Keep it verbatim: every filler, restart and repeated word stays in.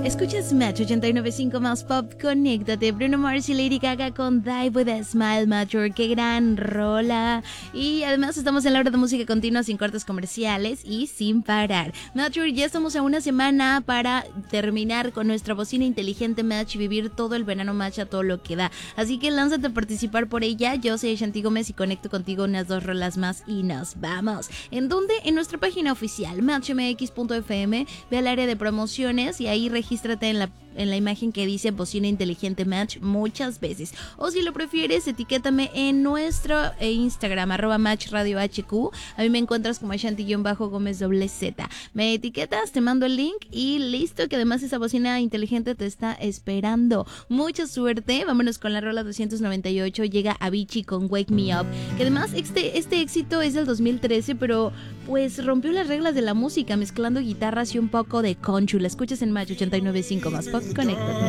Escuchas Match ochenta y nueve punto cinco más Pop, conéctate. Bruno Mars y Lady Gaga con Die With A Smile, Mature, qué gran rola. Y además estamos en la hora de música continua, sin cortes comerciales y sin parar. Mature, ya estamos a una semana para terminar con nuestra bocina inteligente Match y vivir todo el verano Match a todo lo que da. Así que lánzate a participar por ella. Yo soy Shanti Gómez y conecto contigo unas dos rolas más y nos vamos. ¿En dónde? En nuestra página oficial, match m x punto f m. Ve al área de promociones y ahí regístrate en la en la imagen que dice bocina inteligente Match muchas veces. O si lo prefieres, etiquétame en nuestro Instagram, arroba Match Radio H Q. A mí me encuentras como Shanti-Gómez doble Z. Me etiquetas, te mando el link y listo, que además esa bocina inteligente te está esperando. Mucha suerte. Vámonos con la rola doscientos noventa y ocho. Llega Avicii con Wake Me Up. Que además este, este éxito es del dos mil trece, pero pues rompió las reglas de la música mezclando guitarras y un poco de country. La escuchas en Match ochenta y nueve punto cinco más Pop. Conéctate.